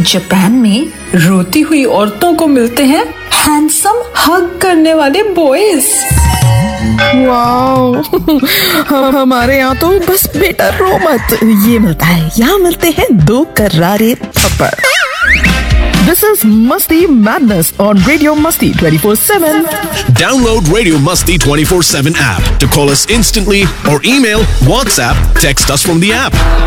Japan में रोती हुई औरतों को मिलते हैं हैंडसम हग करने वाले बॉयज। वाओ हमारे यहाँ तो बस बेटा रो मत ये मिलता है, यहाँ मिलते हैं 2 करारे थप्पड़। This is Masti Madness on Radio Masti 24/7. Download Radio Masti 24/7 app to call us instantly or email, WhatsApp, text us from the app.